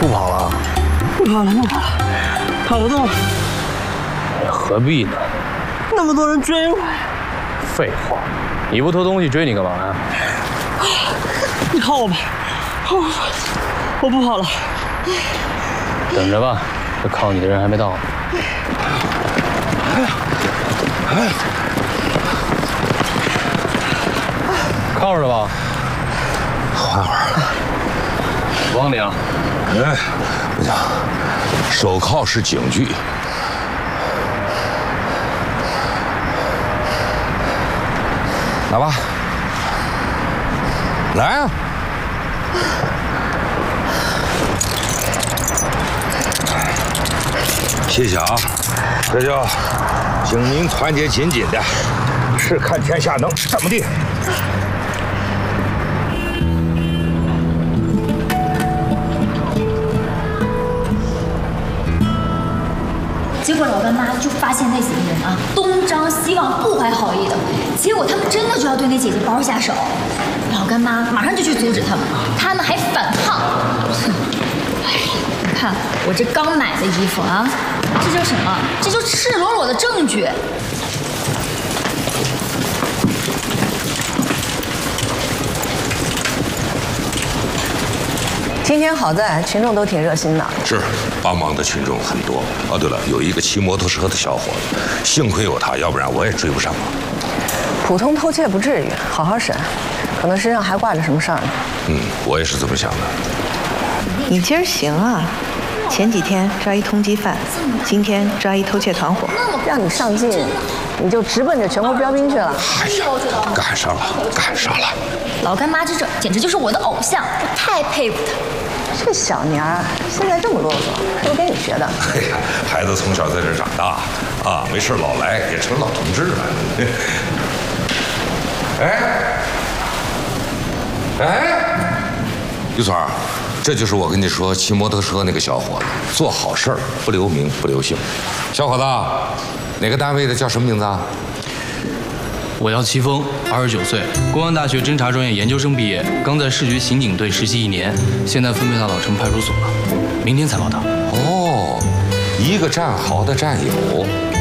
不跑了？ 不跑了，不跑了，跑不动了。 何必呢？ 那么多人追我。 废话，你不偷东西追你干嘛呀？ 你靠我吧，我不跑了。 等着吧，这靠你的人还没到。靠着吧， 缓会儿。 往里啊！ 哎，不行，手铐是警句。来吧，来啊！谢谢啊，这叫警民团结紧紧的，是看天下能怎么的。 结果老干妈就发现那几个人啊，东张西望，不怀好意的。结果他们真的就要对那姐姐包下手，老干妈马上就去阻止他们，他们还反抗。哎，你看我这刚买的衣服啊，这叫什么？这就赤裸裸的证据。 今天好在群众都挺热心的， 是帮忙的群众很多。哦，对了，有一个骑摩托车的小伙子，幸亏有他，要不然我也追不上了。 普通偷窃不至于，好好审，可能身上还挂着什么事儿呢。 我也是这么想的。 你今儿行啊，前几天抓一通缉犯，今天抓一偷窃团伙， 让你上进，你就直奔着全国标兵去了。 哎呀，赶上了，赶上了！ 老干妈这简直就是我的偶像，我太佩服他。 这小娘儿现在这么啰嗦，是不是跟你学的？ 哎呀，孩子从小在这儿长大啊，没事老来，也成老同志了。于村儿，这就是我跟你说骑摩托车那个小伙子，做好事儿不留名不留姓。小伙子，哪个单位的叫什么名字啊？ 我叫齐峰，29岁，公安大学侦查专业研究生毕业，刚在市局刑警队实习1年，现在分配到老城派出所了，明天才报道。 哦，一个战壕的战友，